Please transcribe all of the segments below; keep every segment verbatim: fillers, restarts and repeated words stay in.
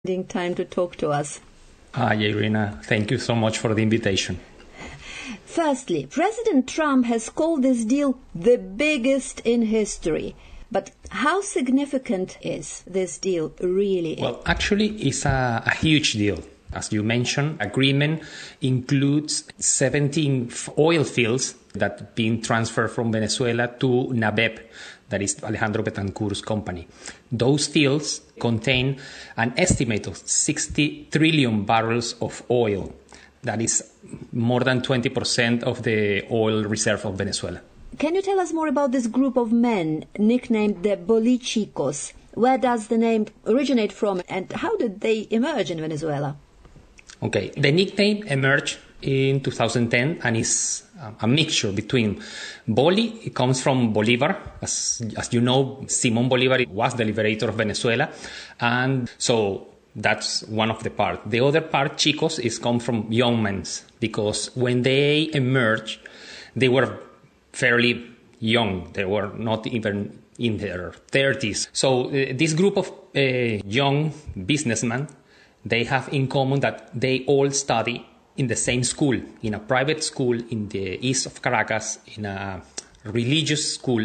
Time to talk to us. Hi, Irina. Thank you so much for the invitation. Firstly, President Trump has called this deal the biggest in history. But how significant is this deal really? Well, actually, it's a, a huge deal. As you mentioned, agreement includes seventeen oil fields that have been transferred from Venezuela to NABEP, that is Alejandro Betancourt's company. Those fields contain an estimate of sixty trillion barrels of oil. That is more than twenty percent of the oil reserve of Venezuela. Can you tell us more about this group of men nicknamed the Bolichicos? Where does the name originate from and how did they emerge in Venezuela? Okay, the nickname emerged in two thousand ten and is a mixture between Boli, it comes from Bolivar. As, as you know, Simón Bolívar was the liberator of Venezuela. And so that's one of the parts. The other part, Chicos, is come from young men because when they emerged, they were fairly young. They were not even in their thirties. So uh, this group of uh, young businessmen, they have in common that they all study in the same school, in a private school in the east of Caracas, in a religious school.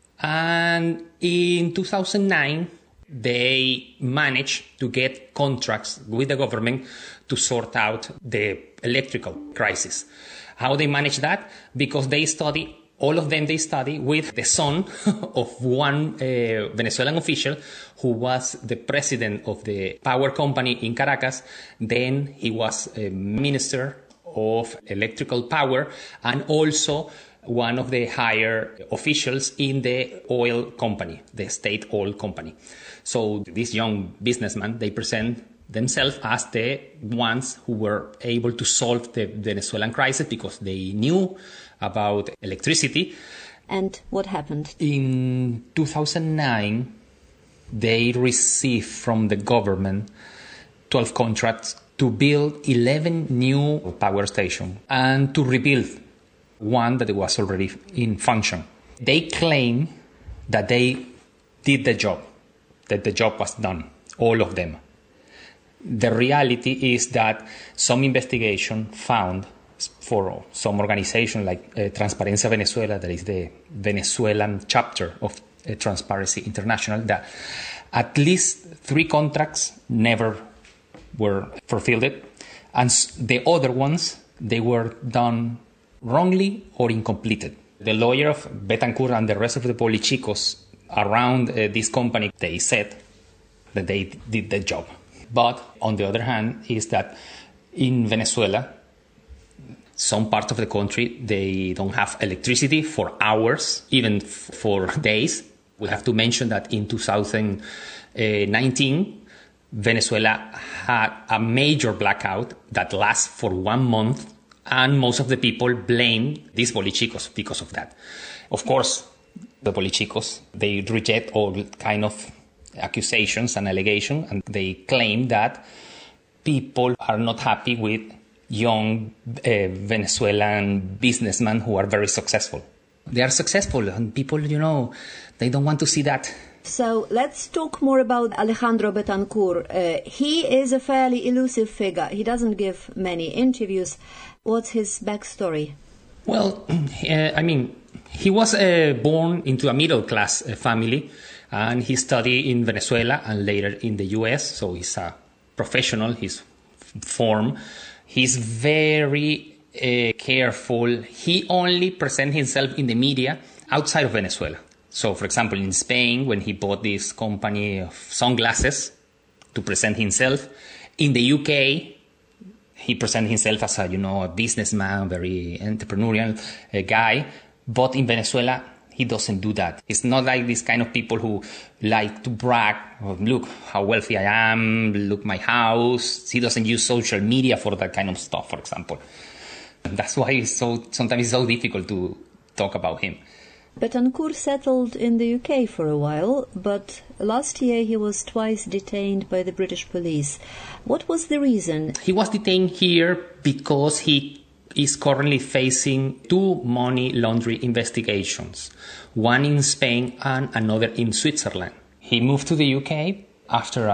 And in two thousand nine, they managed to get contracts with the government to sort out the electrical crisis. How they manage that? Because they study, all of them they study with the son of one uh, Venezuelan official who was the president of the power company in Caracas. Then he was a minister of electrical power and also one of the higher officials in the oil company, the state oil company. So these young businessmen, they present themselves as the ones who were able to solve the Venezuelan crisis because they knew about electricity. And what happened? In two thousand nine, they received from the government twelve contracts to build eleven new power stations and to rebuild one that was already in function. They claim that they did the job, that the job was done, all of them. The reality is that some investigation found for some organization like uh, Transparencia Venezuela, that is the Venezuelan chapter of uh, Transparency International, that at least three contracts never were fulfilled, and the other ones, they were done wrongly or incompleted. The lawyer of Betancourt and the rest of the Bolichicos around uh, this company, they said that they did the job. But on the other hand is that in Venezuela, some part of the country, they don't have electricity for hours, even f- for days. We have to mention that in two thousand nineteen, Venezuela had a major blackout that lasts for one month, and most of the people blame these Bolichicos because of that. Of course, the Bolichicos, they reject all kind of accusations and allegations, and they claim that people are not happy with young uh, Venezuelan businessmen who are very successful. They are successful, and people, you know, they don't want to see that. So let's talk more about Alejandro Betancourt. Uh, he is a fairly elusive figure. He doesn't give many interviews. What's his backstory? Well, uh, I mean, he was uh, born into a middle-class uh, family, and he studied in Venezuela and later in the U S, so he's a professional, he's formed. He's very uh, careful. He only presents himself in the media outside of Venezuela. So, for example, in Spain, when he bought this company of sunglasses to present himself. In the U K, he presented himself as a, you know, a businessman, very entrepreneurial uh, guy. But in Venezuela, he doesn't do that. It's not like these kind of people who like to brag. Oh, look how wealthy I am. Look my house. He doesn't use social media for that kind of stuff, for example. And that's why it's so sometimes it's so difficult to talk about him. Betancourt settled in the U K for a while, but last year he was twice detained by the British police. What was the reason? He was detained here because he is currently facing two money laundering investigations, one in Spain and another in Switzerland. He moved to the U K after a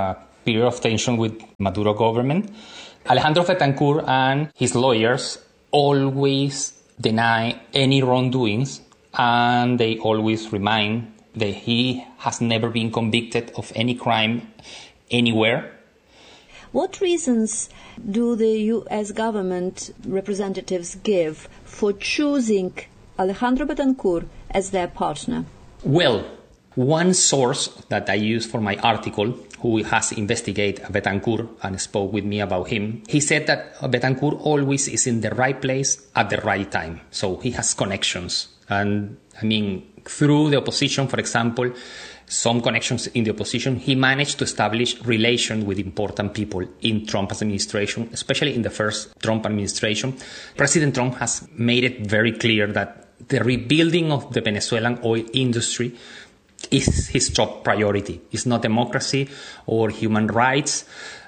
period of tension with Maduro government. Alejandro Betancourt and his lawyers always deny any wrongdoings, and they always remind that he has never been convicted of any crime anywhere. What reasons do the U S government representatives give for choosing Alejandro Betancourt as their partner? Well, one source that I used for my article, who has investigated Betancourt and spoke with me about him, he said that Betancourt always is in the right place at the right time. So he has connections. And I mean, through the opposition, for example, some connections in the opposition, he managed to establish relations with important people in Trump's administration, especially in the first Trump administration. President Trump has made it very clear that the rebuilding of the Venezuelan oil industry is his top priority. It's not democracy or human rights.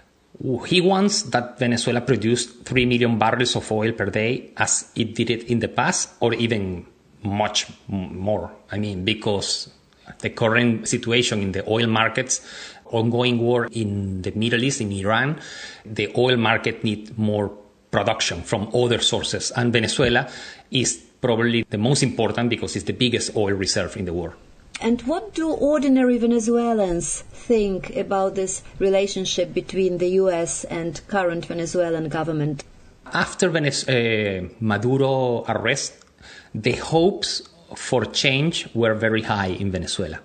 He wants that Venezuela produce three million barrels of oil per day as it did it in the past, or even much more. I mean, because the current situation in the oil markets, ongoing war in the Middle East, in Iran, the oil market needs more production from other sources. And Venezuela is probably the most important because it's the biggest oil reserve in the world. And what do ordinary Venezuelans think about this relationship between the U S and current Venezuelan government? After Venez- uh, Maduro arrest, the hopes for change were very high in Venezuela.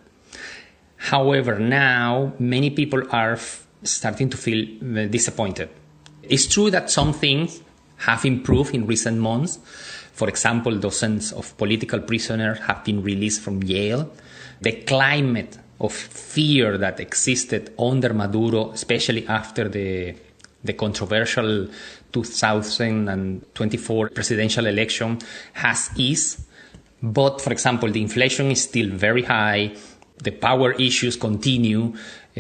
However, now many people are f- starting to feel uh, disappointed. It's true that some things have improved in recent months. For example, dozens of political prisoners have been released from jail. The climate of fear that existed under Maduro, especially after the the controversial two thousand twenty-four presidential election, has eased. But, for example, the inflation is still very high, the power issues continue, uh,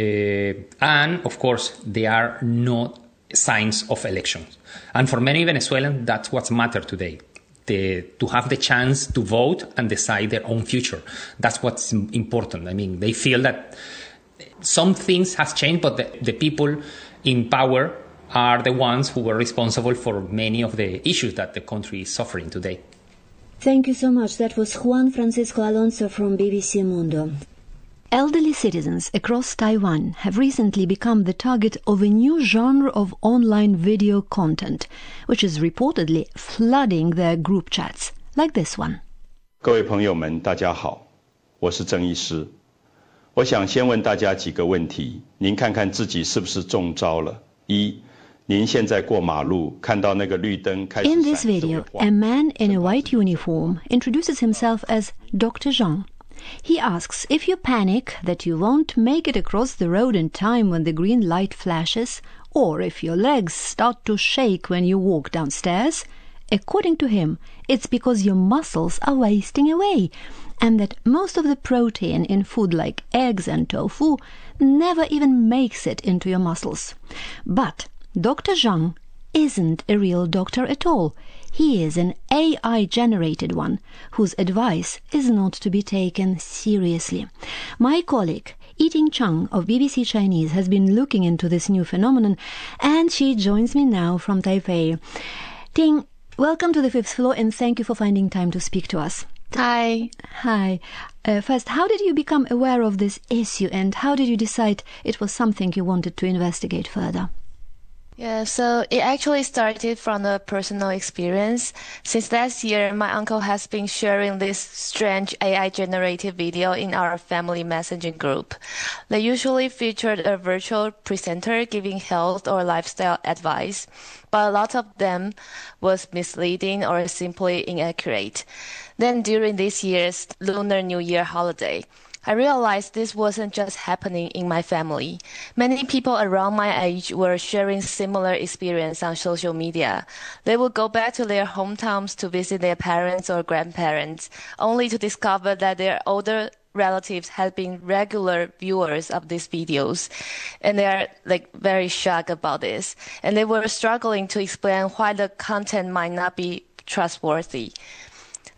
and, of course, there are no signs of elections. And for many Venezuelans, that's what matters today. The, to have the chance to vote and decide their own future. That's what's important. I mean, they feel that some things have changed, but the, the people in power are the ones who were responsible for many of the issues that the country is suffering today. Thank you so much. That was Juan Francisco Alonso from B B C Mundo. Elderly citizens across Taiwan have recently become the target of a new genre of online video content, which is reportedly flooding their group chats, like this one. 各位朋友们，大家好，我是郑医师。我想先问大家几个问题，您看看自己是不是中招了？一，您现在过马路看到那个绿灯开始闪 In this video, a man in a white uniform introduces himself as Doctor Zhang. He asks if you panic that you won't make it across the road in time when the green light flashes, or if your legs start to shake when you walk downstairs. According to him, it's because your muscles are wasting away, and that most of the protein in food like eggs and tofu never even makes it into your muscles. But Doctor Zhang isn't a real doctor at all. He is an A I-generated one, whose advice is not to be taken seriously. My colleague, Yiting Chang of B B C Chinese, has been looking into this new phenomenon, and she joins me now from Taipei. Ting, welcome to the fifth floor, and thank you for finding time to speak to us. Hi. Hi. Uh, first, how did you become aware of this issue, and how did you decide it was something you wanted to investigate further? Yeah, so it actually started from a personal experience. Since last year, my uncle has been sharing this strange A I-generated video in our family messaging group. They usually featured a virtual presenter giving health or lifestyle advice, but a lot of them was misleading or simply inaccurate. Then during this year's Lunar New Year holiday, I realized this wasn't just happening in my family. Many people around my age were sharing similar experience on social media. They would go back to their hometowns to visit their parents or grandparents, only to discover that their older relatives had been regular viewers of these videos. And they are like very shocked about this. And they were struggling to explain why the content might not be trustworthy.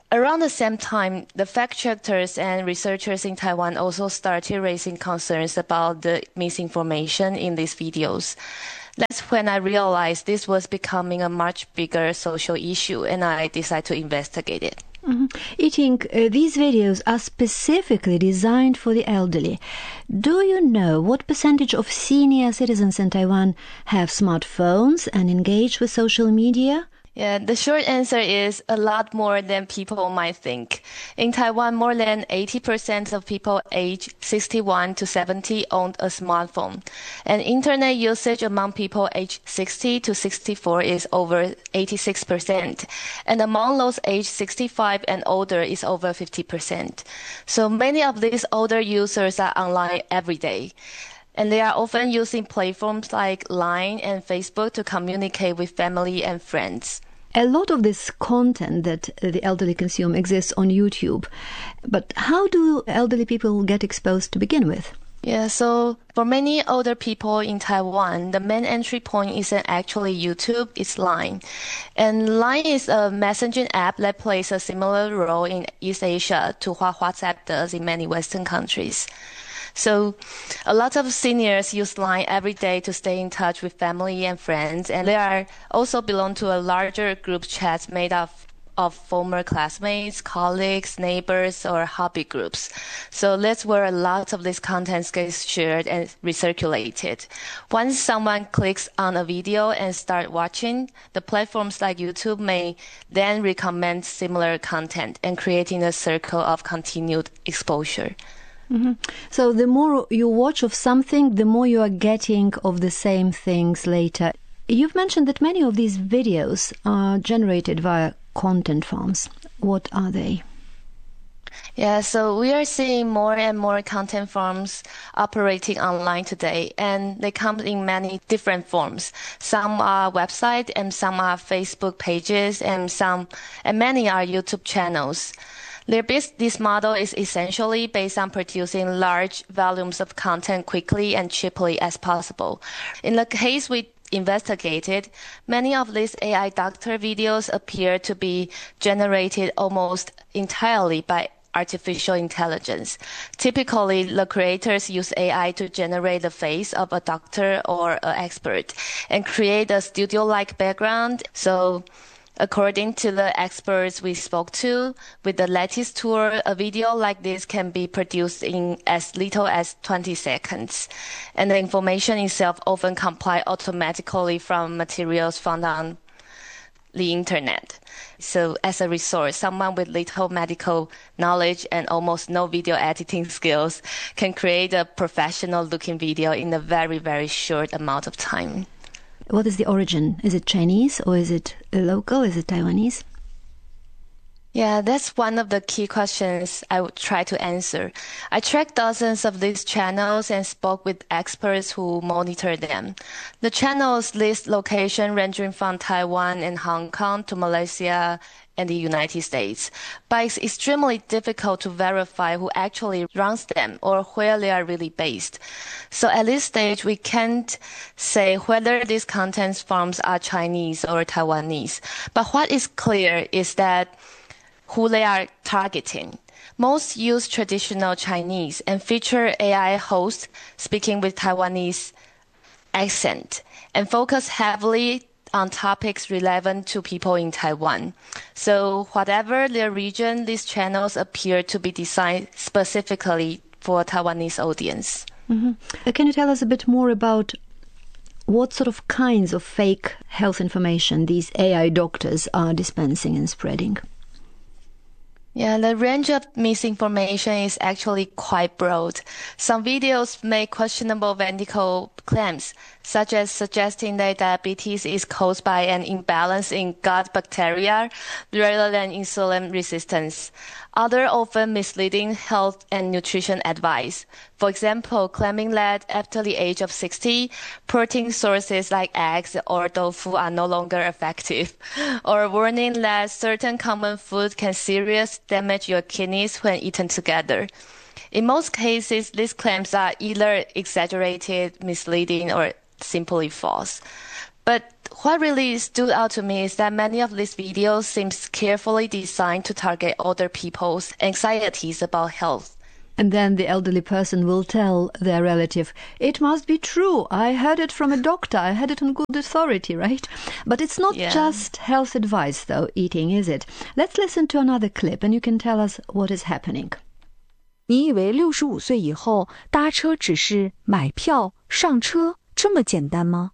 Around the same time, the fact-checkers and researchers in Taiwan also started raising concerns about the misinformation in these videos. That's when I realized this was becoming a much bigger social issue, and I decided to investigate it. Mm-hmm. Yiting, uh, these videos are specifically designed for the elderly. Do you know what percentage of senior citizens in Taiwan have smartphones and engage with social media? Yeah, the short answer is a lot more than people might think. In Taiwan, more than eighty percent of people aged sixty-one to seventy own a smartphone. And internet usage among people aged sixty to sixty-four is over eighty-six percent. And among those aged sixty-five and older is over fifty percent. So many of these older users are online every day. And they are often using platforms like Line and Facebook to communicate with family and friends. A lot of this content that the elderly consume exists on YouTube. But how do elderly people get exposed to begin with? Yeah, so for many older people in Taiwan, the main entry point isn't actually YouTube, it's Line. And Line is a messaging app that plays a similar role in East Asia to what WhatsApp does in many Western countries. So a lot of seniors use Line every day to stay in touch with family and friends, and they are also belong to a larger group chat made up of former classmates, colleagues, neighbors, or hobby groups. So that's where a lot of this content gets shared and recirculated. Once someone clicks on a video and start watching, the platforms like YouTube may then recommend similar content and creating a circle of continued exposure. Mm-hmm. So the more you watch of something, the more you are getting of the same things later. You've mentioned that many of these videos are generated via content farms. What are they? Yeah, so we are seeing more and more content farms operating online today, and they come in many different forms. Some are websites, and some are Facebook pages, and some and many are YouTube channels. Their business model is essentially based on producing large volumes of content quickly and cheaply as possible. In the case we investigated, many of these A I doctor videos appear to be generated almost entirely by artificial intelligence. Typically, the creators use A I to generate the face of a doctor or an expert and create a studio-like background. So according to the experts we spoke to, with the latest tool, a video like this can be produced in as little as twenty seconds. And the information itself often complies automatically from materials found on the internet. So as a result, someone with little medical knowledge and almost no video editing skills can create a professional-looking video in a very, very short amount of time. What is the origin? Is it Chinese or is it local? Is it Taiwanese? Yeah, that's one of the key questions I would try to answer. I tracked dozens of these channels and spoke with experts who monitor them. The channels list location ranging from Taiwan and Hong Kong to Malaysia and the United States, but it's extremely difficult to verify who actually runs them or where they are really based. So at this stage, we can't say whether these content farms are Chinese or Taiwanese. But what is clear is that who they are targeting. Most use traditional Chinese and feature A I hosts speaking with Taiwanese accent and focus heavily on topics relevant to people in Taiwan. So whatever their region, these channels appear to be designed specifically for a Taiwanese audience. Mm-hmm. Uh, can you tell us a bit more about what sort of kinds of fake health information these A I doctors are dispensing and spreading? Yeah, the range of misinformation is actually quite broad. Some videos make questionable medical claims, such as suggesting that diabetes is caused by an imbalance in gut bacteria rather than insulin resistance. Other often misleading health and nutrition advice. For example, claiming that after the age of sixty, protein sources like eggs or tofu are no longer effective, or warning that certain common foods can seriously damage your kidneys when eaten together. In most cases, these claims are either exaggerated, misleading, or simply false. But what really stood out to me is that many of these videos seem carefully designed to target older people's anxieties about health. And then the elderly person will tell their relative, it must be true. I heard it from a doctor. I had it on good authority, right? But it's not yeah. just health advice, though, eating, is it? Let's listen to another clip and you can tell us what is happening. 你以为六十五岁以后搭车只是买票上车这么简单吗？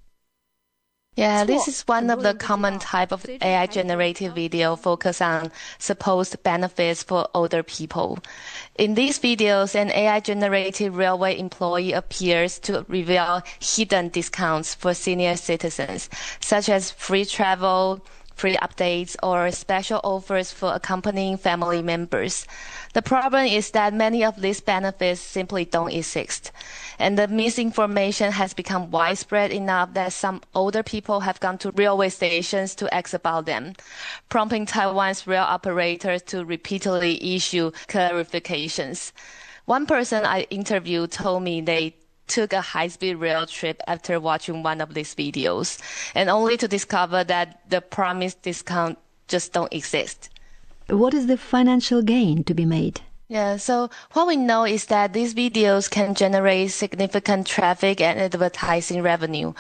Yeah, this is one of the common type of A I-generated video focused on supposed benefits for older people. In these videos, an A I-generated railway employee appears to reveal hidden discounts for senior citizens, such as free travel, free updates, or special offers for accompanying family members. The problem is that many of these benefits simply don't exist, and the misinformation has become widespread enough that some older people have gone to railway stations to ask about them, prompting Taiwan's rail operators to repeatedly issue clarifications. One person I interviewed told me they took a high-speed rail trip after watching one of these videos, and only to discover that the promised discount just don't exist. What is the financial gain to be made? Yeah, so what we know is that these videos can generate significant traffic and advertising revenue.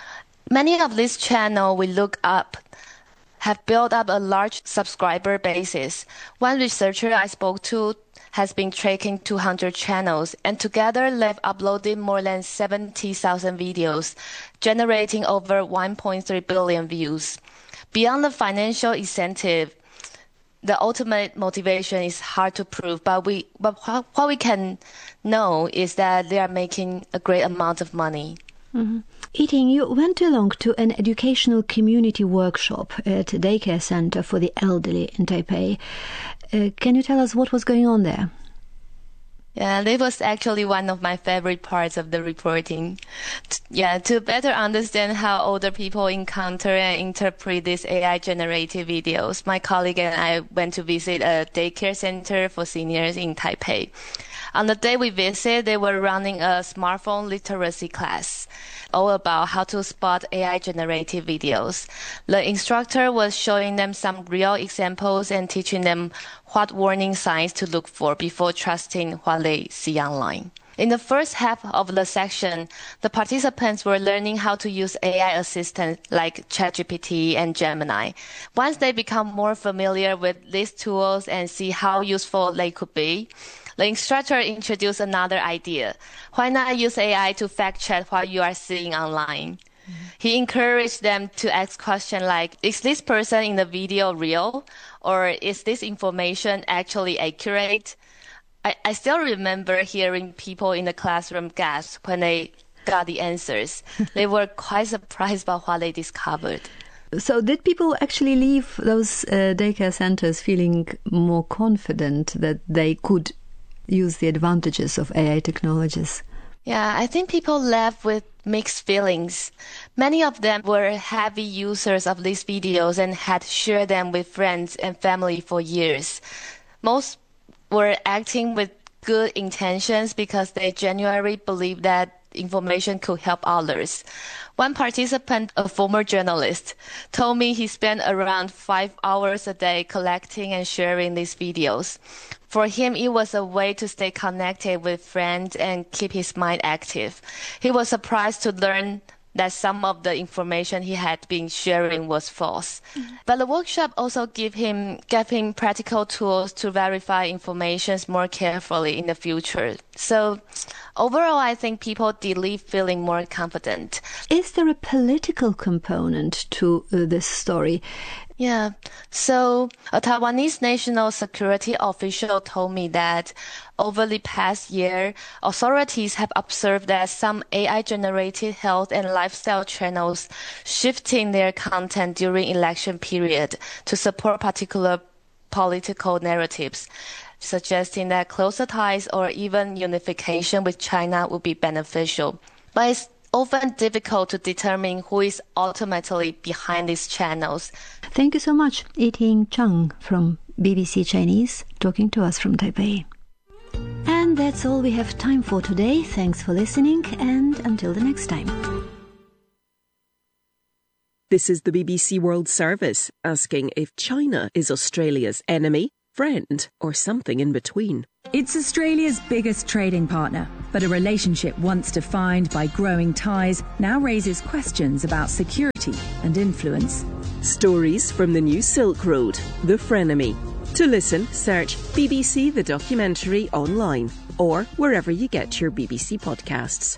Many of these channels we look up have built up a large subscriber basis. One researcher I spoke to has been tracking two hundred channels, and together they've uploaded more than seventy thousand videos, generating over one point three billion views. Beyond the financial incentive, the ultimate motivation is hard to prove, but we but what we can know is that they are making a great amount of money. Mm-hmm. Eating, you went along to an educational community workshop at a daycare center for the elderly in Taipei. Uh, can you tell us what was going on there? Yeah, this was actually one of my favorite parts of the reporting. T- yeah, to better understand how older people encounter and interpret these A I-generated videos, my colleague and I went to visit a daycare center for seniors in Taipei. On the day we visited, they were running a smartphone literacy class, all about how to spot A I-generated videos. The instructor was showing them some real examples and teaching them what warning signs to look for before trusting what they see online. In the first half of the section, the participants were learning how to use A I assistants like ChatGPT and Gemini. Once they become more familiar with these tools and see how useful they could be, the instructor introduced another idea. Why not use A I to fact-check what you are seeing online? Mm-hmm. He encouraged them to ask questions like, is this person in the video real? Or is this information actually accurate? I, I still remember hearing people in the classroom gasp when they got the answers. They were quite surprised by what they discovered. So did people actually leave those uh, daycare centers feeling more confident that they could use the advantages of A I technologies? Yeah, I think people left with mixed feelings. Many of them were heavy users of these videos and had shared them with friends and family for years. Most were acting with good intentions because they genuinely believed that information could help others. One participant, a former journalist, told me he spent around five hours a day collecting and sharing these videos. For him, it was a way to stay connected with friends and keep his mind active. He was surprised to learn that some of the information he had been sharing was false. Mm-hmm. But the workshop also gave him, gave him practical tools to verify information more carefully in the future. So overall, I think people did leave feeling more confident. Is there a political component to uh, this story? Yeah. So a Taiwanese national security official told me that over the past year, authorities have observed that some A I-generated health and lifestyle channels shifting their content during election period to support particular political narratives, suggesting that closer ties or even unification with China would be beneficial. But it's often difficult to determine who is ultimately behind these channels. Thank you so much, Yiting Chang from B B C Chinese, talking to us from Taipei. And that's all we have time for today. Thanks for listening, and until the next time. This is the B B C World Service, asking if China is Australia's enemy, friend, or something in between. It's Australia's biggest trading partner, but a relationship once defined by growing ties now raises questions about security and influence. Stories from the new Silk Road, the frenemy. To listen, search B B C The Documentary online or wherever you get your B B C podcasts.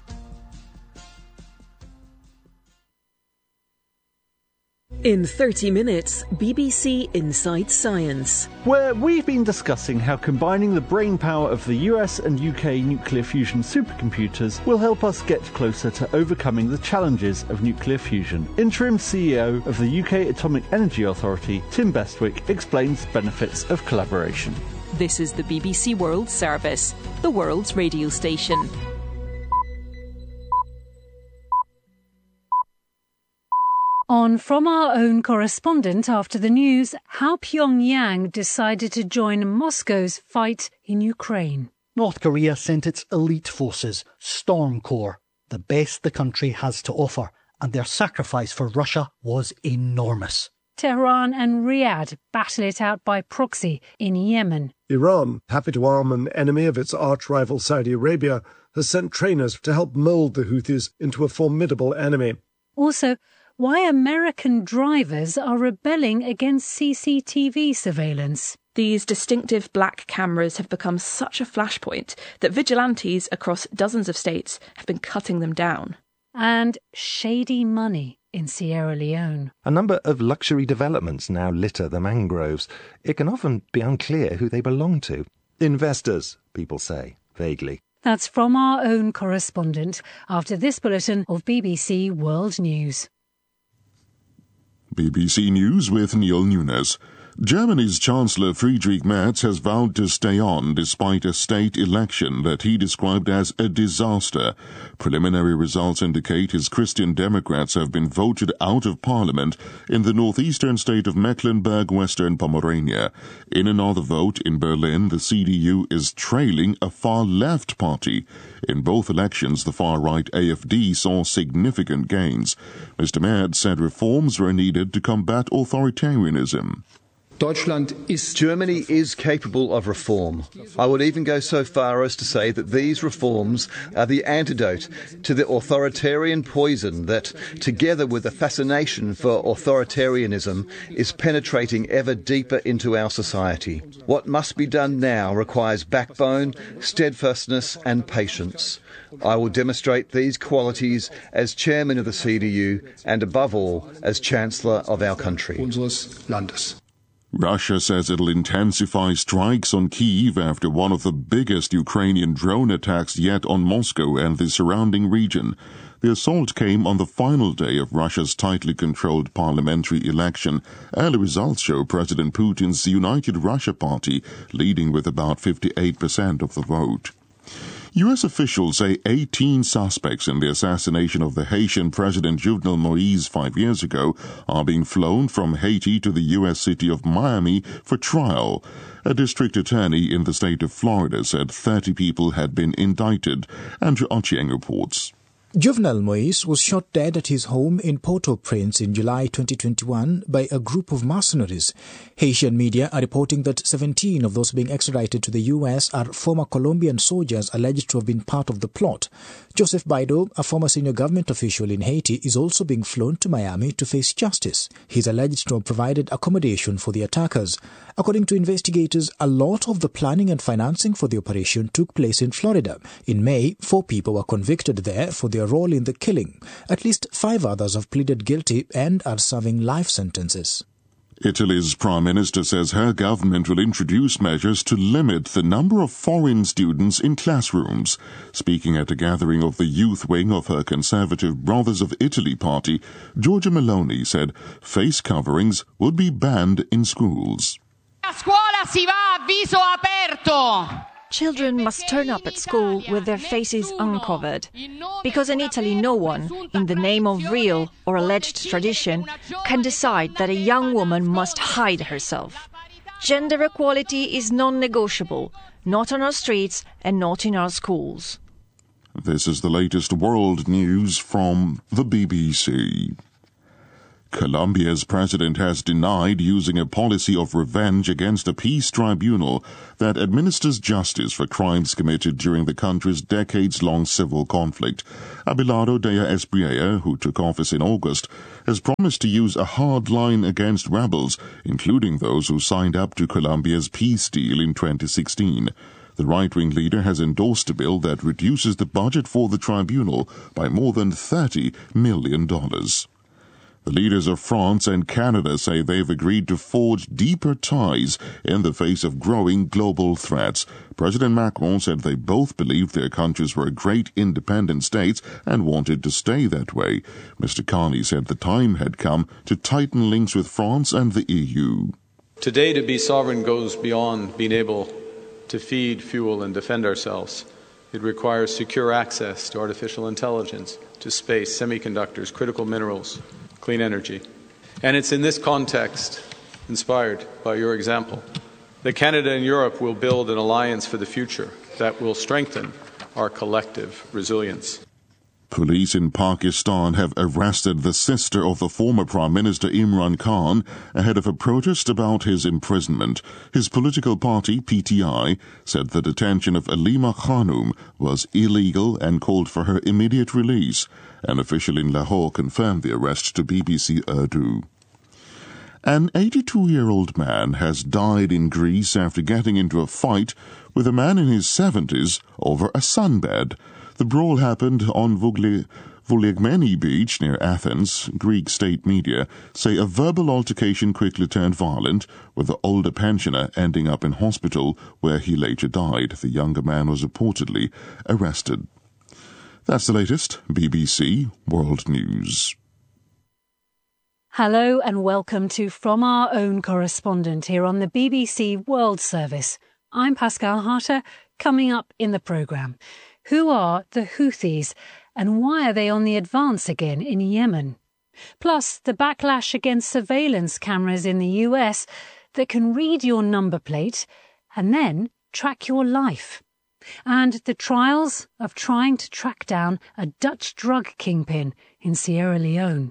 In thirty minutes, B B C Inside Science. Where we've been discussing how combining the brain power of the U S and U K nuclear fusion supercomputers will help us get closer to overcoming the challenges of nuclear fusion. Interim C E O of the U K Atomic Energy Authority, Tim Bestwick, explains the benefits of collaboration. This is the B B C World Service, the world's radio station. On From Our Own Correspondent after the news, how Pyongyang decided to join Moscow's fight in Ukraine. North Korea sent its elite forces, Storm Corps, the best the country has to offer, and their sacrifice for Russia was enormous. Tehran and Riyadh battle it out by proxy in Yemen. Iran, happy to arm an enemy of its arch-rival Saudi Arabia, has sent trainers to help mould the Houthis into a formidable enemy. Also, why American drivers are rebelling against C C T V surveillance. These distinctive black cameras have become such a flashpoint that vigilantes across dozens of states have been cutting them down. And shady money in Sierra Leone. A number of luxury developments now litter the mangroves. It can often be unclear who they belong to. Investors, people say, vaguely. That's From Our Own Correspondent after this bulletin of B B C World News. B B C News with Neil Nunes. Germany's Chancellor Friedrich Merz has vowed to stay on despite a state election that he described as a disaster. Preliminary results indicate his Christian Democrats have been voted out of parliament in the northeastern state of Mecklenburg-Western Pomerania. In another vote in Berlin, the C D U is trailing a far-left party. In both elections, the far-right A F D saw significant gains. Mister Merz said reforms were needed to combat authoritarianism. Germany is capable of reform. I would even go so far as to say that these reforms are the antidote to the authoritarian poison that, together with the fascination for authoritarianism, is penetrating ever deeper into our society. What must be done now requires backbone, steadfastness and patience. I will demonstrate these qualities as chairman of the C D U and, above all, as Chancellor of our country. Russia says it'll intensify strikes on Kyiv after one of the biggest Ukrainian drone attacks yet on Moscow and the surrounding region. The assault came on the final day of Russia's tightly controlled parliamentary election. Early results show President Putin's United Russia Party leading with about fifty-eight percent of the vote. U S officials say eighteen suspects in the assassination of the Haitian President Jovenel Moïse five years ago are being flown from Haiti to the U S city of Miami for trial. A district attorney in the state of Florida said thirty people had been indicted. Andrew Ochieng reports. Jovenel Moïse was shot dead at his home in Port-au-Prince in July twenty twenty-one by a group of mercenaries. Haitian media are reporting that seventeen of those being extradited to the U S are former Colombian soldiers alleged to have been part of the plot. Joseph Baido, a former senior government official in Haiti, is also being flown to Miami to face justice. He is alleged to have provided accommodation for the attackers. According to investigators, a lot of the planning and financing for the operation took place in Florida. In May, four people were convicted there for their role in the killing. At least five others have pleaded guilty and are serving life sentences. Italy's Prime Minister says her government will introduce measures to limit the number of foreign students in classrooms. Speaking at a gathering of the youth wing of her Conservative Brothers of Italy party, Giorgia Meloni said face coverings would be banned in schools. A scuola si va a viso aperto. Children must turn up at school with their faces uncovered, because in Italy no one, in the name of real or alleged tradition, can decide that a young woman must hide herself. Gender equality is non-negotiable, not on our streets and not in our schools. This is the latest world news from the B B C. Colombia's president has denied using a policy of revenge against a peace tribunal that administers justice for crimes committed during the country's decades-long civil conflict. Abelardo Dea Espriella, who took office in August, has promised to use a hard line against rebels, including those who signed up to Colombia's peace deal in twenty sixteen. The right-wing leader has endorsed a bill that reduces the budget for the tribunal by more than thirty million dollars. The leaders of France and Canada say they've agreed to forge deeper ties in the face of growing global threats. President Macron said they both believed their countries were great independent states and wanted to stay that way. Mister Carney said the time had come to tighten links with France and the E U. Today, to be sovereign goes beyond being able to feed, fuel, and defend ourselves. It requires secure access to artificial intelligence, to space, semiconductors, critical minerals, clean energy. And it's in this context, inspired by your example, that Canada and Europe will build an alliance for the future that will strengthen our collective resilience. Police in Pakistan have arrested the sister of the former Prime Minister Imran Khan ahead of a protest about his imprisonment. His political party, P T I, said the detention of Alima Khanum was illegal and called for her immediate release. An official in Lahore confirmed the arrest to B B C Urdu. An eighty-two-year-old man has died in Greece after getting into a fight with a man in his seventies over a sunbed. The brawl happened on Vouli- Vouliagmeni Beach near Athens. Greek state media say a verbal altercation quickly turned violent, with the older pensioner ending up in hospital where he later died. The younger man was reportedly arrested. That's the latest B B C World News. Hello and welcome to From Our Own Correspondent here on the B B C World Service. I'm Pascal Harter. Coming up in the programme, who are the Houthis and why are they on the advance again in Yemen? Plus, the backlash against surveillance cameras in the U S that can read your number plate and then track your life. And the trials of trying to track down a Dutch drug kingpin in Sierra Leone.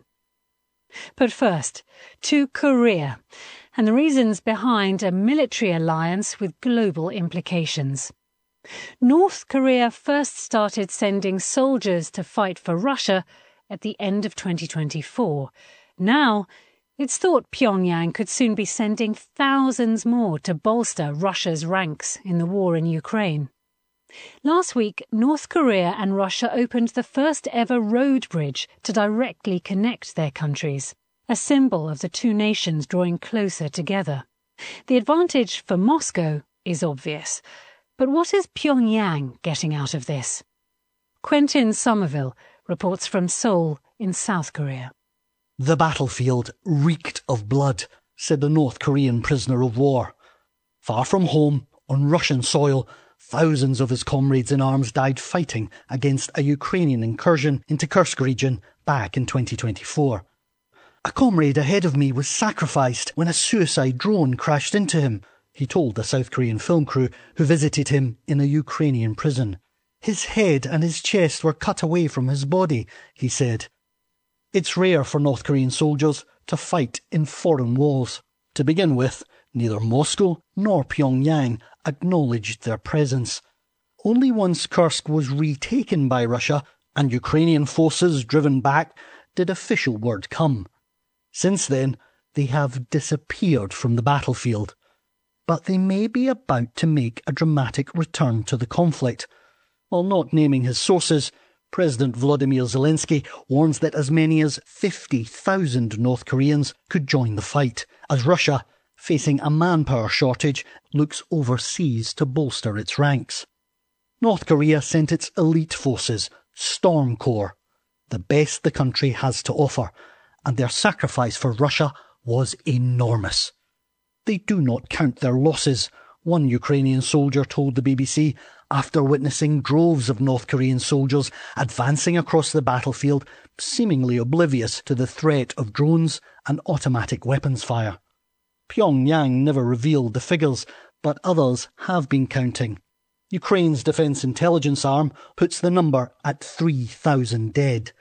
But first, to Korea and the reasons behind a military alliance with global implications. North Korea first started sending soldiers to fight for Russia at the end of twenty twenty-four. Now, it's thought Pyongyang could soon be sending thousands more to bolster Russia's ranks in the war in Ukraine. Last week, North Korea and Russia opened the first ever road bridge to directly connect their countries, a symbol of the two nations drawing closer together. The advantage for Moscow is obvious. But what is Pyongyang getting out of this? Quentin Somerville reports from Seoul in South Korea. The battlefield reeked of blood, said the North Korean prisoner of war. Far from home, on Russian soil, thousands of his comrades in arms died fighting against a Ukrainian incursion into Kursk region back in twenty twenty-four. A comrade ahead of me was sacrificed when a suicide drone crashed into him, he told the South Korean film crew who visited him in a Ukrainian prison. His head and his chest were cut away from his body, he said. It's rare for North Korean soldiers to fight in foreign walls. To begin with, neither Moscow nor Pyongyang acknowledged their presence. Only once Kursk was retaken by Russia and Ukrainian forces driven back did official word come. Since then, they have disappeared from the battlefield. But they may be about to make a dramatic return to the conflict. While not naming his sources, President Volodymyr Zelensky warns that as many as fifty thousand North Koreans could join the fight, as Russia, facing a manpower shortage, looks overseas to bolster its ranks. North Korea sent its elite forces, Storm Corps, the best the country has to offer, and their sacrifice for Russia was enormous. They do not count their losses, one Ukrainian soldier told the B B C after witnessing droves of North Korean soldiers advancing across the battlefield, seemingly oblivious to the threat of drones and automatic weapons fire. Pyongyang never revealed the figures, but others have been counting. Ukraine's defence intelligence arm puts the number at three thousand dead.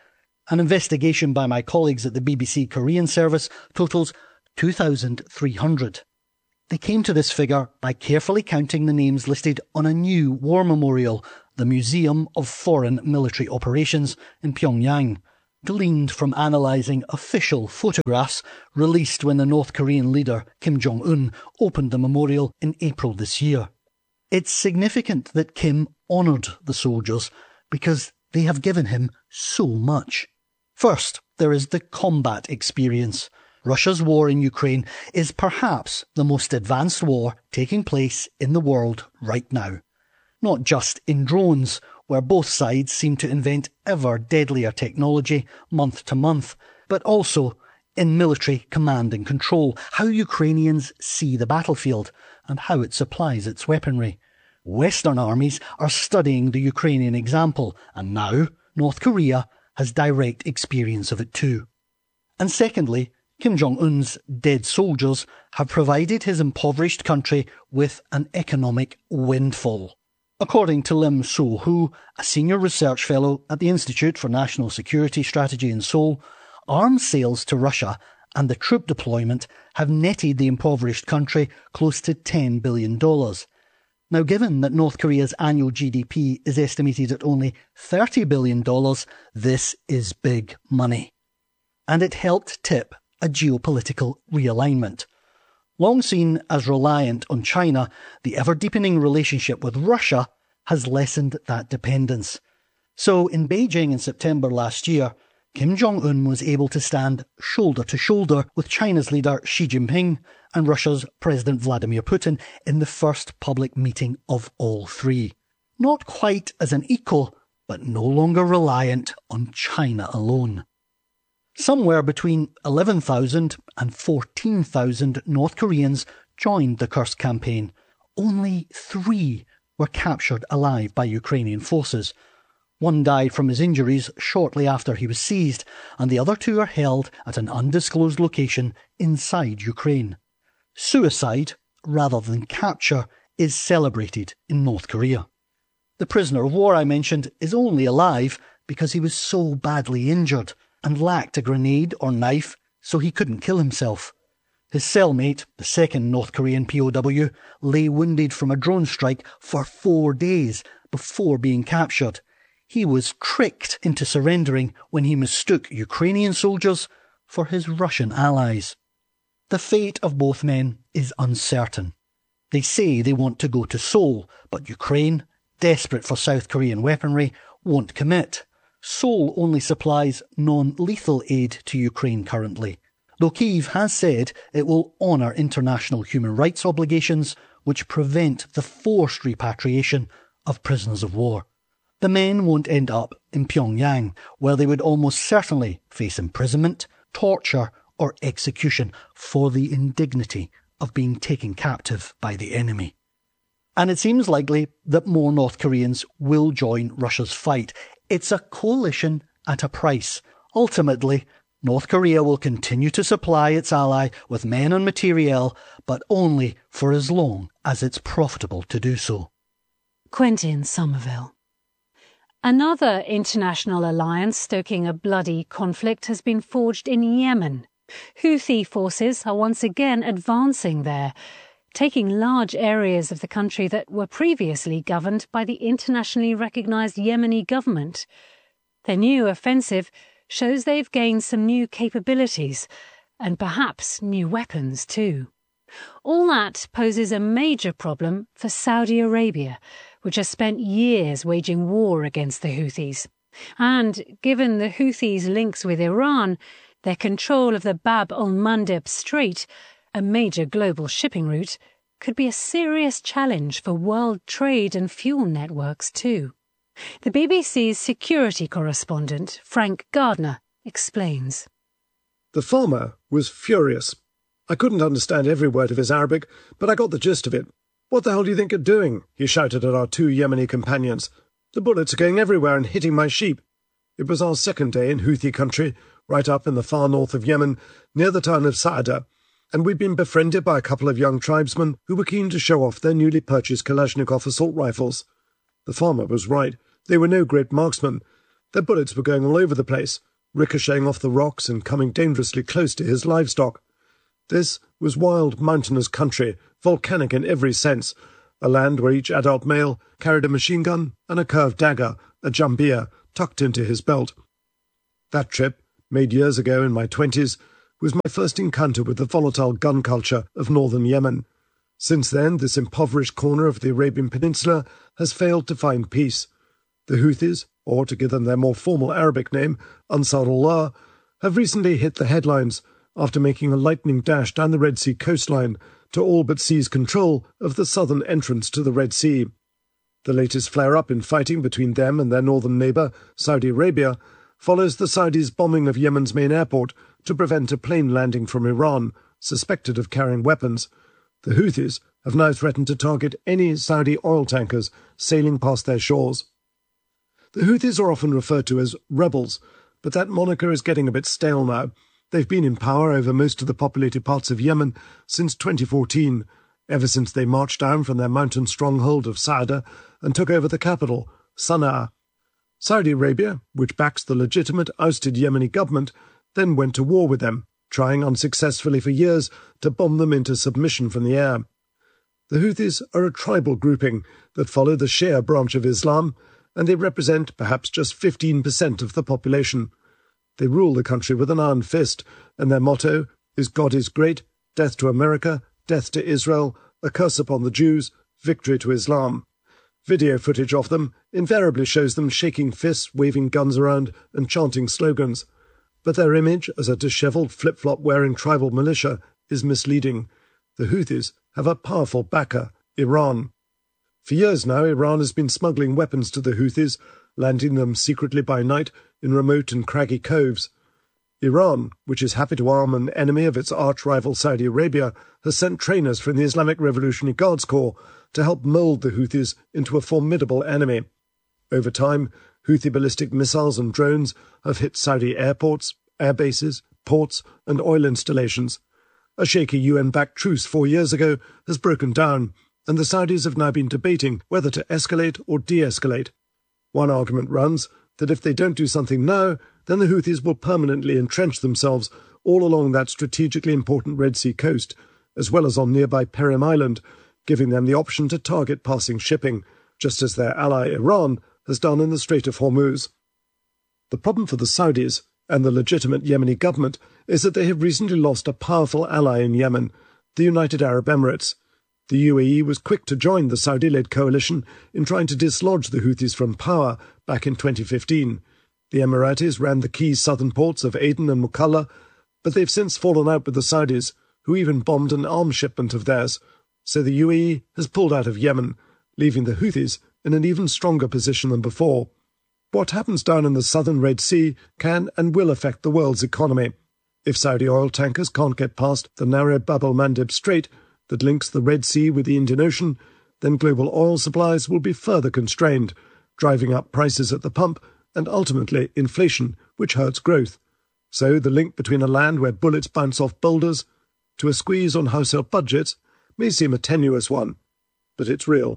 An investigation by my colleagues at the B B C Korean service totals two thousand three hundred. They came to this figure by carefully counting the names listed on a new war memorial, the Museum of Foreign Military Operations in Pyongyang, gleaned from analysing official photographs released when the North Korean leader Kim Jong-un opened the memorial in April this year. It's significant that Kim honoured the soldiers because they have given him so much. First, there is the combat experience. Russia's war in Ukraine is perhaps the most advanced war taking place in the world right now. Not just in drones, where both sides seem to invent ever deadlier technology month to month, but also in military command and control, how Ukrainians see the battlefield and how it supplies its weaponry. Western armies are studying the Ukrainian example, and now North Korea has direct experience of it too. And secondly, Kim Jong-un's dead soldiers have provided his impoverished country with an economic windfall. According to Lim So-Hoo, a senior research fellow at the Institute for National Security Strategy in Seoul, arms sales to Russia and the troop deployment have netted the impoverished country close to ten billion dollars. Now, given that North Korea's annual G D P is estimated at only thirty billion dollars, this is big money. And it helped tip a geopolitical realignment. Long seen as reliant on China, the ever-deepening relationship with Russia has lessened that dependence. So in Beijing in September last year, Kim Jong-un was able to stand shoulder to shoulder with China's leader Xi Jinping and Russia's President Vladimir Putin in the first public meeting of all three. Not quite as an equal, but no longer reliant on China alone. Somewhere between eleven thousand and fourteen thousand North Koreans joined the Kursk campaign. Only three were captured alive by Ukrainian forces. One died from his injuries shortly after he was seized, and the other two are held at an undisclosed location inside Ukraine. Suicide, rather than capture, is celebrated in North Korea. The prisoner of war I mentioned is only alive because he was so badly injured and lacked a grenade or knife, so he couldn't kill himself. His cellmate, the second North Korean P O W, lay wounded from a drone strike for four days before being captured. He was tricked into surrendering when he mistook Ukrainian soldiers for his Russian allies. The fate of both men is uncertain. They say they want to go to Seoul, but Ukraine, desperate for South Korean weaponry, won't commit. Seoul only supplies non-lethal aid to Ukraine currently, though Kyiv has said it will honour international human rights obligations which prevent the forced repatriation of prisoners of war. The men won't end up in Pyongyang, where they would almost certainly face imprisonment, torture or execution for the indignity of being taken captive by the enemy. And it seems likely that more North Koreans will join Russia's fight. It's a coalition at a price. Ultimately, North Korea will continue to supply its ally with men and materiel, but only for as long as it's profitable to do so. Quentin Somerville. Another international alliance stoking a bloody conflict has been forged in Yemen. Houthi forces are once again advancing there, taking large areas of the country that were previously governed by the internationally recognised Yemeni government. Their new offensive shows they've gained some new capabilities, and perhaps new weapons too. All that poses a major problem for Saudi Arabia, which has spent years waging war against the Houthis. And given the Houthis' links with Iran, their control of the Bab al-Mandeb Strait, a major global shipping route, could be a serious challenge for world trade and fuel networks too. The B B C's security correspondent, Frank Gardner, explains. The farmer was furious. I couldn't understand every word of his Arabic, but I got the gist of it. "What the hell do you think you're doing?" he shouted at our two Yemeni companions. "The bullets are going everywhere and hitting my sheep." It was our second day in Houthi country, right up in the far north of Yemen, near the town of Sa'ada, and we'd been befriended by a couple of young tribesmen who were keen to show off their newly purchased Kalashnikov assault rifles. The farmer was right. They were no great marksmen. Their bullets were going all over the place. ricocheting off the rocks and coming dangerously close to his livestock. This was wild, mountainous country, volcanic in every sense, a land where each adult male carried a machine gun and a curved dagger, a jambia, tucked into his belt. That trip, made years ago in my twenties, was my first encounter with the volatile gun culture of northern Yemen. Since then, this impoverished corner of the Arabian Peninsula has failed to find peace. The Houthis, or to give them their more formal Arabic name, Ansarullah, have recently hit the headlines after making a lightning dash down the Red Sea coastline to all but seize control of the southern entrance to the Red Sea. The latest flare-up in fighting between them and their northern neighbour, Saudi Arabia, follows the Saudis' bombing of Yemen's main airport to prevent a plane landing from Iran, suspected of carrying weapons. The Houthis have now threatened to target any Saudi oil tankers sailing past their shores. The Houthis are often referred to as rebels, but that moniker is getting a bit stale now. They've been in power over most of the populated parts of Yemen since twenty fourteen, ever since they marched down from their mountain stronghold of Sa'ada and took over the capital, Sana'a. Saudi Arabia, which backs the legitimate ousted Yemeni government, then went to war with them, trying unsuccessfully for years to bomb them into submission from the air. The Houthis are a tribal grouping that follow the Shia branch of Islam, and they represent perhaps just fifteen percent of the population. They rule the country with an iron fist, and their motto is God is great, death to America, death to Israel, a curse upon the Jews, victory to Islam. Video footage of them invariably shows them shaking fists, waving guns around, and chanting slogans. But their image as a dishevelled flip-flop-wearing tribal militia is misleading. The Houthis have a powerful backer, Iran. For years now, Iran has been smuggling weapons to the Houthis, landing them secretly by night in remote and craggy coves. Iran, which is happy to arm an enemy of its arch-rival Saudi Arabia, has sent trainers from the Islamic Revolutionary Guards Corps to help mould the Houthis into a formidable enemy. Over time, Houthi ballistic missiles and drones have hit Saudi airports, air bases, ports, and oil installations. A shaky U N-backed truce four years ago has broken down, and the Saudis have now been debating whether to escalate or de-escalate. One argument runs that if they don't do something now, then the Houthis will permanently entrench themselves all along that strategically important Red Sea coast, as well as on nearby Perim Island, giving them the option to target passing shipping, just as their ally Iran has done in the Strait of Hormuz. The problem for the Saudis and the legitimate Yemeni government is that they have recently lost a powerful ally in Yemen, the United Arab Emirates. The U A E was quick to join the Saudi-led coalition in trying to dislodge the Houthis from power back in twenty fifteen. The Emiratis ran the key southern ports of Aden and Mukalla, but they've since fallen out with the Saudis, who even bombed an arms shipment of theirs. So the U A E has pulled out of Yemen, leaving the Houthis in an even stronger position than before. What happens down in the southern Red Sea can and will affect the world's economy. If Saudi oil tankers can't get past the narrow Bab el-Mandeb Strait that links the Red Sea with the Indian Ocean, then global oil supplies will be further constrained, driving up prices at the pump and ultimately inflation, which hurts growth. So the link between a land where bullets bounce off boulders to a squeeze on household budgets may seem a tenuous one, but it's real.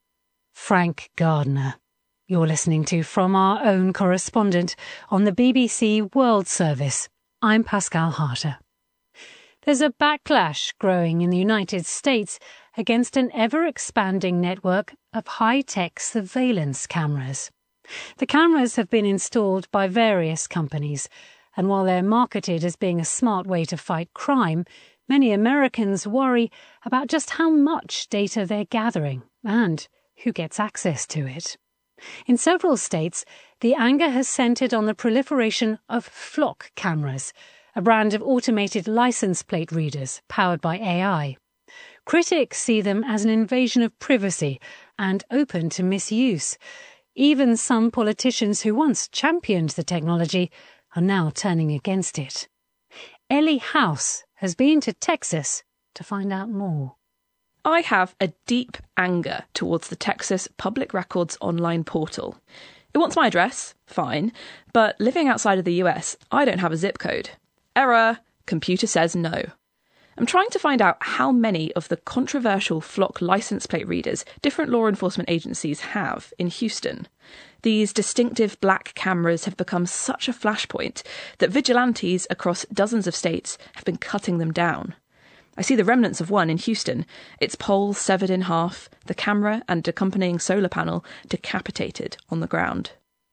Frank Gardner. You're listening to From Our Own Correspondent on the B B C World Service. I'm Pascal Harter. There's a backlash growing in the United States against an ever-expanding network of high-tech surveillance cameras. The cameras have been installed by various companies, and while they're marketed as being a smart way to fight crime, many Americans worry about just how much data they're gathering and who gets access to it. In several states, the anger has centred on the proliferation of Flock cameras, a brand of automated license plate readers powered by A I. Critics see them as an invasion of privacy and open to misuse. Even some politicians who once championed the technology are now turning against it. Ellie House has been to Texas to find out more. I have a deep anger towards the Texas Public Records online portal. It wants my address, fine, but living outside of the U S, I don't have a zip code. Error, computer says no. I'm trying to find out how many of the controversial Flock license plate readers different law enforcement agencies have in Houston. These distinctive black cameras have become such a flashpoint that vigilantes across dozens of states have been cutting them down. I see the remnants of one in Houston, its pole severed in half, the camera and accompanying solar panel decapitated on the ground.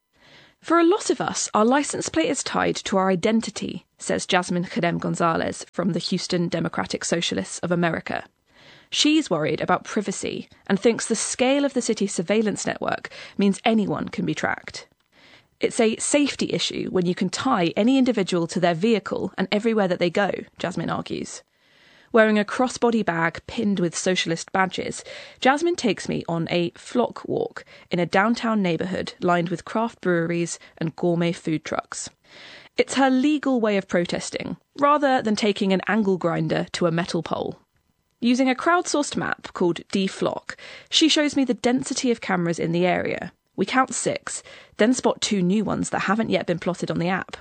For a lot of us, our license plate is tied to our identity, says Jasmine Khadem Gonzalez from the Houston Democratic Socialists of America. She's worried about privacy and thinks the scale of the city's surveillance network means anyone can be tracked. It's a safety issue when you can tie any individual to their vehicle and everywhere that they go, Jasmine argues. Wearing a crossbody bag pinned with socialist badges, Jasmine takes me on a flock walk in a downtown neighbourhood lined with craft breweries and gourmet food trucks. It's her legal way of protesting, rather than taking an angle grinder to a metal pole. Using a crowdsourced map called D-Flock, she shows me the density of cameras in the area. We count six, then spot two new ones that haven't yet been plotted on the app.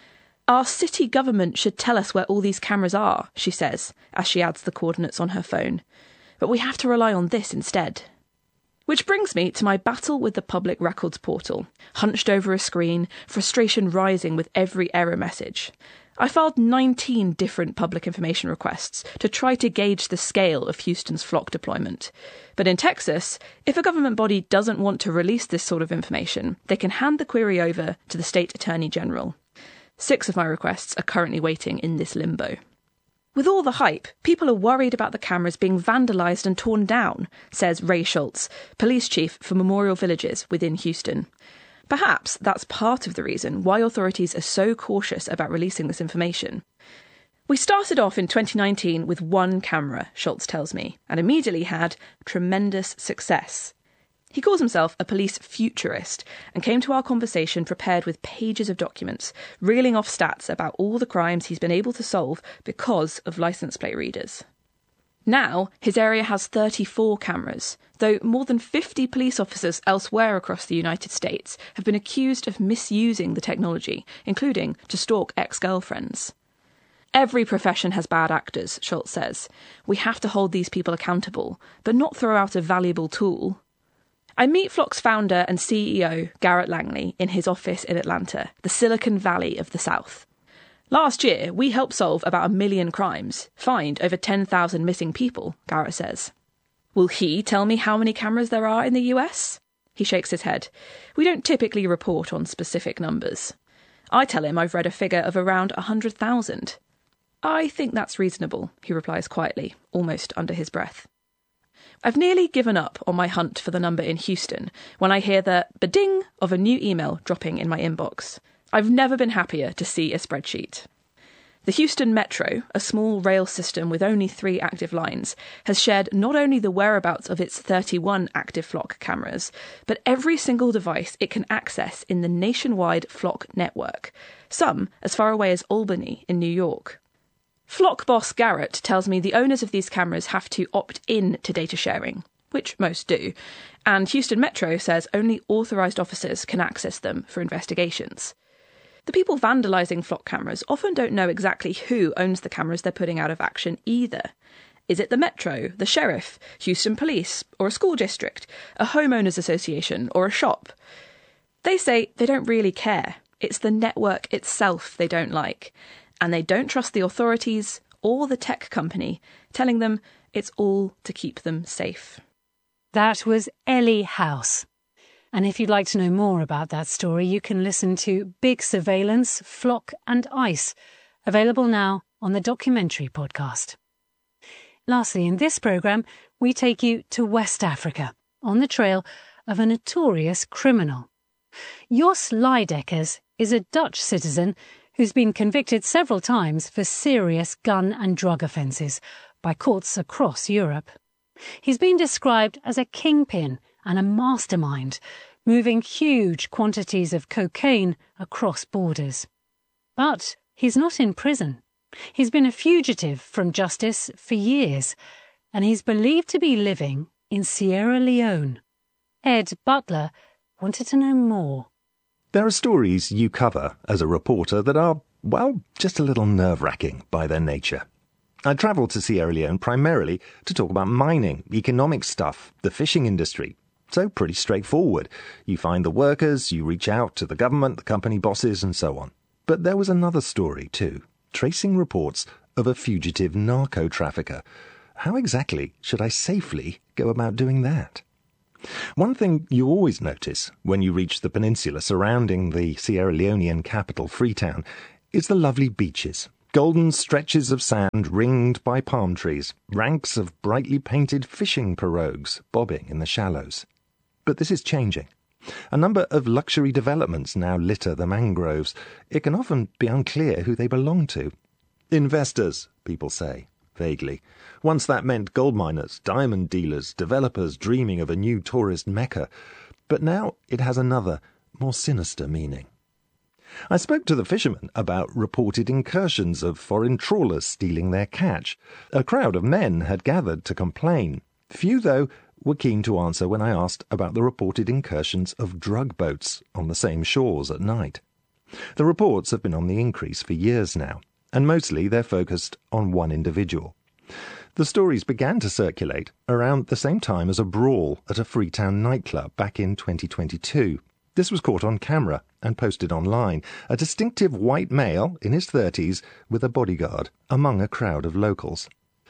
Our city government should tell us where all these cameras are, she says, as she adds the coordinates on her phone. But we have to rely on this instead. Which brings me to my battle with the public records portal, hunched over a screen, frustration rising with every error message. I filed nineteen different public information requests to try to gauge the scale of Houston's Flock deployment. But in Texas, if a government body doesn't want to release this sort of information, they can hand the query over to the state attorney general. Six of my requests are currently waiting in this limbo. With all the hype, people are worried about the cameras being vandalised and torn down, says Ray Schultz, police chief for Memorial Villages within Houston. Perhaps that's part of the reason why authorities are so cautious about releasing this information. We started off in twenty nineteen with one camera, Schultz tells me, and immediately had tremendous success. He calls himself a police futurist and came to our conversation prepared with pages of documents, reeling off stats about all the crimes he's been able to solve because of license plate readers. Now, his area has thirty-four cameras, though more than fifty police officers elsewhere across the United States have been accused of misusing the technology, including to stalk ex-girlfriends. Every profession has bad actors, Schultz says. We have to hold these people accountable, but not throw out a valuable tool. I meet Flock's founder and C E O, Garrett Langley, in his office in Atlanta, the Silicon Valley of the South. Last year, we helped solve about a million crimes, find over ten thousand missing people, Garrett says. Will he tell me how many cameras there are in the U S? He shakes his head. We don't typically report on specific numbers. I tell him I've read a figure of around one hundred thousand. I think that's reasonable, he replies quietly, almost under his breath. I've nearly given up on my hunt for the number in Houston when I hear the ba-ding of a new email dropping in my inbox. I've never been happier to see a spreadsheet. The Houston Metro, a small rail system with only three active lines, has shared not only the whereabouts of its thirty-one active Flock cameras, but every single device it can access in the nationwide Flock network, some as far away as Albany in New York. Flock boss Garrett tells me the owners of these cameras have to opt in to data sharing, which most do, and Houston Metro says only authorised officers can access them for investigations. The people vandalising Flock cameras often don't know exactly who owns the cameras they're putting out of action either. Is it the Metro, the Sheriff, Houston Police, or a school district, a homeowners association, or a shop? They say they don't really care. It's the network itself they don't like. And they don't trust the authorities or the tech company, telling them it's all to keep them safe. That was Ellie House. And if you'd like to know more about that story, you can listen to Big Surveillance, Flock and Ice, available now on the Documentary Podcast. Lastly, in this programme, we take you to West Africa, on the trail of a notorious criminal. Jos Lydekkers is a Dutch citizen who's been convicted several times for serious gun and drug offences by courts across Europe. He's been described as a kingpin and a mastermind, moving huge quantities of cocaine across borders. But he's not in prison. He's been a fugitive from justice for years, and he's believed to be living in Sierra Leone. Ed Butler wanted to know more. There are stories you cover as a reporter that are, well, just a little nerve-wracking by their nature. I travelled to Sierra Leone primarily to talk about mining, economic stuff, the fishing industry. So pretty straightforward. You find the workers, you reach out to the government, the company bosses, and so on. But there was another story too, tracing reports of a fugitive narco-trafficker. How exactly should I safely go about doing that? One thing you always notice when you reach the peninsula surrounding the Sierra Leonean capital Freetown is the lovely beaches. Golden stretches of sand ringed by palm trees, ranks of brightly painted fishing pirogues bobbing in the shallows. But this is changing. A number of luxury developments now litter the mangroves. It can often be unclear who they belong to. Investors, people say, vaguely. Once that meant gold miners, diamond dealers, developers dreaming of a new tourist mecca. But now it has another, more sinister meaning. I spoke to the fishermen about reported incursions of foreign trawlers stealing their catch. A crowd of men had gathered to complain. Few, though, were keen to answer when I asked about the reported incursions of drug boats on the same shores at night. The reports have been on the increase for years now, and mostly they're focused on one individual. The stories began to circulate around the same time as a brawl at a Freetown nightclub back in twenty twenty-two. This was caught on camera and posted online. A distinctive white male in his thirties with a bodyguard among a crowd of locals.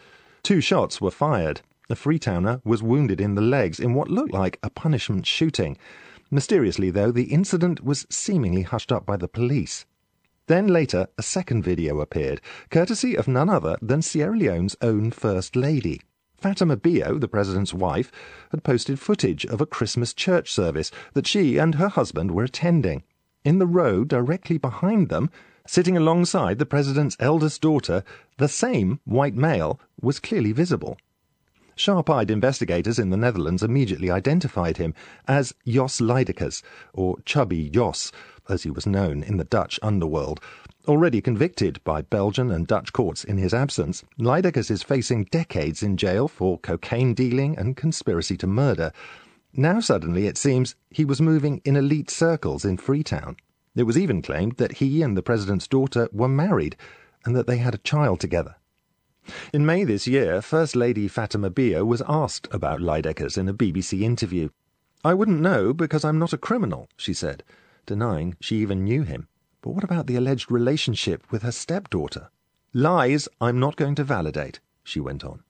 Two shots were fired. The Freetowner was wounded in the legs in what looked like a punishment shooting. Mysteriously, though, the incident was seemingly hushed up by the police. Then later, a second video appeared, courtesy of none other than Sierra Leone's own First Lady. Fatima Bio, the president's wife, had posted footage of a Christmas church service that she and her husband were attending. In the row directly behind them, sitting alongside the president's eldest daughter, the same white male was clearly visible. Sharp-eyed investigators in the Netherlands immediately identified him as Jos Lydekkers, or Chubby Jos, as he was known in the Dutch underworld. Already convicted by Belgian and Dutch courts in his absence, Lydekkers is facing decades in jail for cocaine dealing and conspiracy to murder. Now suddenly it seems he was moving in elite circles in Freetown. It was even claimed that he and the president's daughter were married and that they had a child together. In May this year, First Lady Fatima Bio was asked about Lydekkers in a B B C interview. "I wouldn't know because I'm not a criminal," she said, denying she even knew him. But what about the alleged relationship with her stepdaughter? "Lies I'm not going to validate," she went on.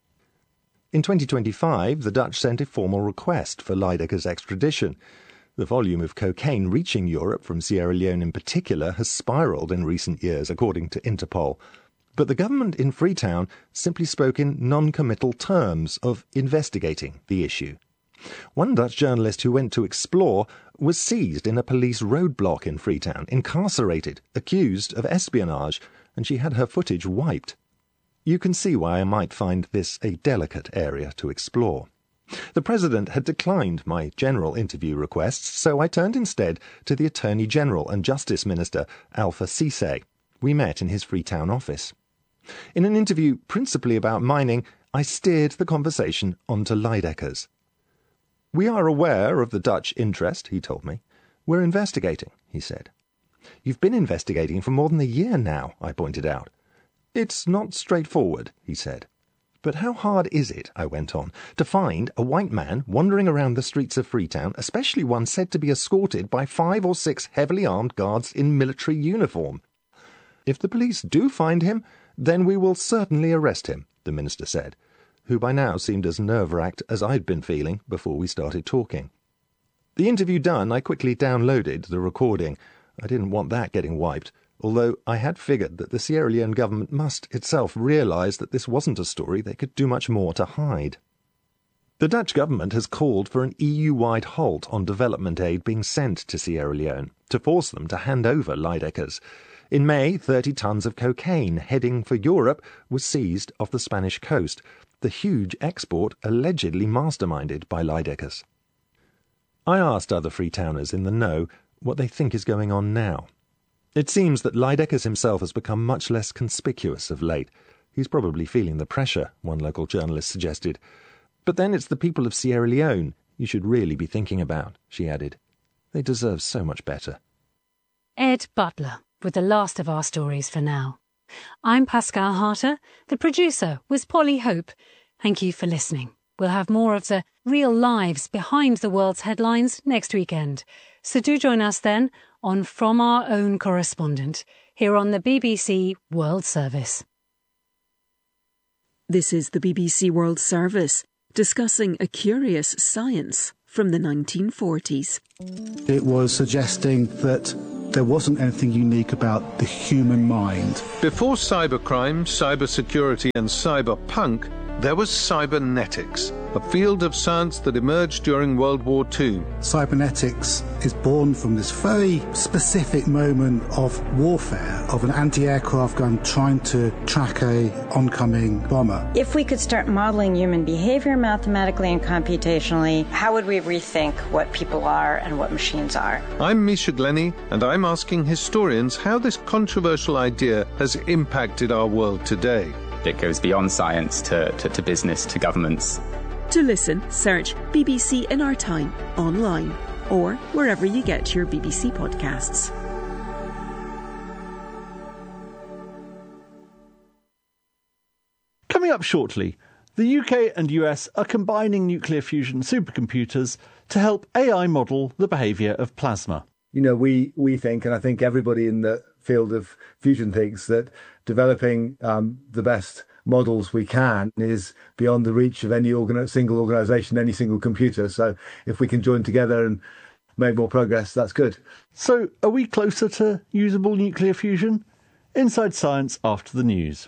In twenty twenty-five, the Dutch sent a formal request for Lydekkers' extradition. The volume of cocaine reaching Europe from Sierra Leone in particular has spiralled in recent years, according to Interpol. But the government in Freetown simply spoke in non-committal terms of investigating the issue. One Dutch journalist who went to explore was seized in a police roadblock in Freetown, incarcerated, accused of espionage, and she had her footage wiped. You can see why I might find this a delicate area to explore. The President had declined my general interview requests, so I turned instead to the Attorney General and Justice Minister, Alpha Ceesay. We met in his Freetown office. In an interview principally about mining, I steered the conversation onto Lydekkers. "We are aware of the Dutch interest," he told me. "We're investigating," he said. "You've been investigating for more than a year now," I pointed out. "It's not straightforward," he said. "But how hard is it," I went on, "to find a white man wandering around the streets of Freetown, especially one said to be escorted by five or six heavily armed guards in military uniform?" "If the police do find him, then we will certainly arrest him," the minister said, who by now seemed as nerve-wracked as I'd been feeling before we started talking. The interview done, I quickly downloaded the recording. I didn't want that getting wiped, although I had figured that the Sierra Leone government must itself realise that this wasn't a story they could do much more to hide. The Dutch government has called for an E U-wide halt on development aid being sent to Sierra Leone to force them to hand over Lydekkers. In May, thirty tons of cocaine heading for Europe was seized off the Spanish coast, the huge export allegedly masterminded by Lydekkers. I asked other Freetowners in the know what they think is going on now. It seems that Lydekkers himself has become much less conspicuous of late. He's probably feeling the pressure, one local journalist suggested. But then it's the people of Sierra Leone you should really be thinking about, she added. They deserve so much better. Ed Butler, with the last of our stories for now. I'm Pascal Harter. The producer was Polly Hope. Thank you for listening. We'll have more of the real lives behind the world's headlines next weekend. So do join us then on From Our Own Correspondent, here on the B B C World Service. This is the B B C World Service, discussing a curious science from the nineteen forties. It was suggesting that there wasn't anything unique about the human mind. Before cybercrime, cybersecurity and cyberpunk, there was cybernetics, a field of science that emerged during World War Two. Cybernetics is born from this very specific moment of warfare, of an anti-aircraft gun trying to track a oncoming bomber. If we could start modeling human behavior mathematically and computationally, how would we rethink what people are and what machines are? I'm Misha Glenny, and I'm asking historians how this controversial idea has impacted our world today. It goes beyond science to, to, to business, to governments. To listen, search B B C in Our Time online or wherever you get your B B C podcasts. Coming up shortly, the U K and U S are combining nuclear fusion supercomputers to help A I model the behaviour of plasma. You know, we, we think, and I think everybody in the field of fusion thinks, that developing um, the best models we can is beyond the reach of any organ- single organisation, any single computer. So if we can join together and make more progress, that's good. So are we closer to usable nuclear fusion? Inside Science after the news.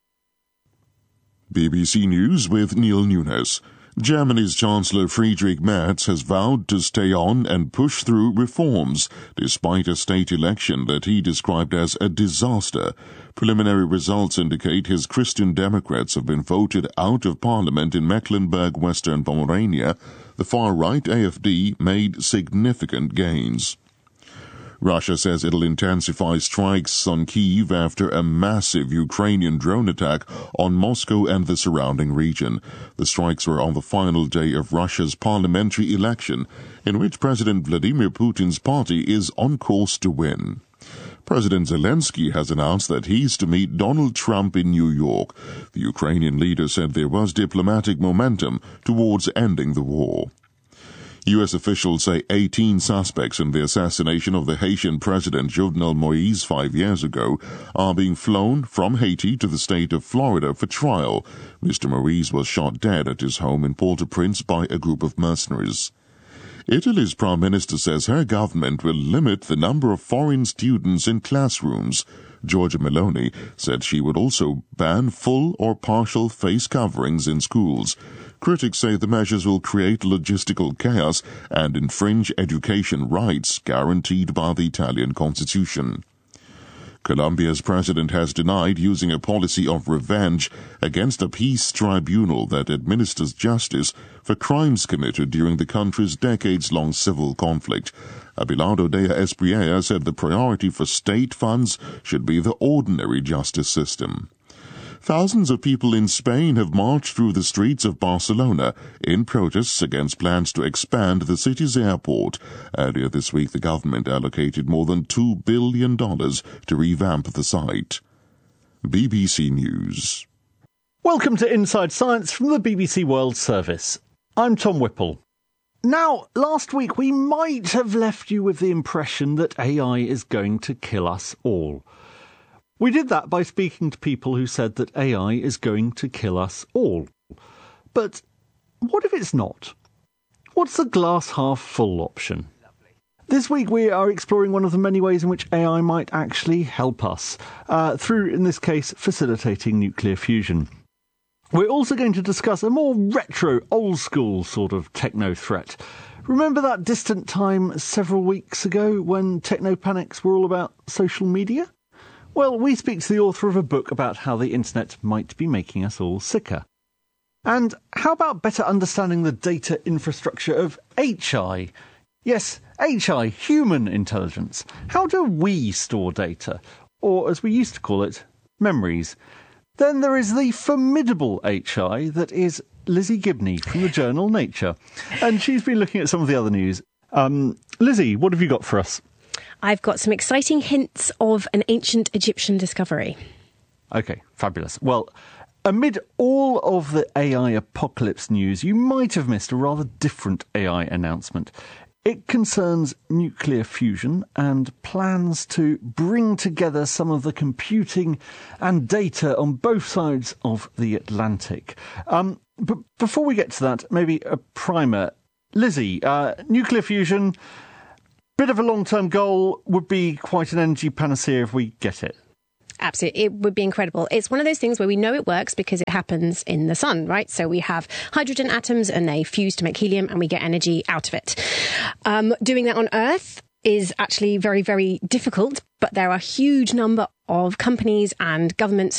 B B C News with Neil Nunes. Germany's Chancellor Friedrich Merz has vowed to stay on and push through reforms, despite a state election that he described as a disaster. Preliminary results indicate his Christian Democrats have been voted out of parliament in Mecklenburg-Western Pomerania. The far-right A F D made significant gains. Russia says it'll intensify strikes on Kyiv after a massive Ukrainian drone attack on Moscow and the surrounding region. The strikes were on the final day of Russia's parliamentary election, in which President Vladimir Putin's party is on course to win. President Zelensky has announced that he's to meet Donald Trump in New York. The Ukrainian leader said there was diplomatic momentum towards ending the war. U S officials say eighteen suspects in the assassination of the Haitian President Jovenel Moise five years ago are being flown from Haiti to the state of Florida for trial. Mister Moise was shot dead at his home in Port-au-Prince by a group of mercenaries. Italy's Prime Minister says her government will limit the number of foreign students in classrooms. Giorgia Meloni said she would also ban full or partial face coverings in schools. Critics say the measures will create logistical chaos and infringe education rights guaranteed by the Italian constitution. Colombia's president has denied using a policy of revenge against a peace tribunal that administers justice for crimes committed during the country's decades-long civil conflict. Abelardo de Espriella said the priority for state funds should be the ordinary justice system. Thousands of people in Spain have marched through the streets of Barcelona in protests against plans to expand the city's airport. Earlier this week, the government allocated more than two billion dollars to revamp the site. B B C News. Welcome to Inside Science from the B B C World Service. I'm Tom Whipple. Now, last week we might have left you with the impression that A I is going to kill us all. We did that by speaking to people who said that A I is going to kill us all. But what if it's not? What's the glass half full option? This week we are exploring one of the many ways in which A I might actually help us, uh, through, in this case, facilitating nuclear fusion. We're also going to discuss a more retro, old-school sort of techno-threat. Remember that distant time several weeks ago when techno-panics were all about social media? Well, we speak to the author of a book about how the internet might be making us all sicker. And how about better understanding the data infrastructure of H I? Yes, H I, human intelligence. How do we store data? Or, as we used to call it, memories. Then there is the formidable H I that is Lizzie Gibney from the journal Nature. And she's been looking at some of the other news. Um, Lizzie, what have you got for us? I've got some exciting hints of an ancient Egyptian discovery. Okay, fabulous. Well, amid all of the A I apocalypse news, you might have missed a rather different A I announcement. It concerns nuclear fusion and plans to bring together some of the computing and data on both sides of the Atlantic. Um, but before we get to that, maybe a primer. Lizzie, uh, nuclear fusion, bit of a long-term goal, would be quite an energy panacea if we get it. Absolutely. It would be incredible. It's one of those things where we know it works because it happens in the sun, right? So we have hydrogen atoms and they fuse to make helium and we get energy out of it. Um, doing that on Earth is actually very, very difficult, but there are a huge number of companies and governments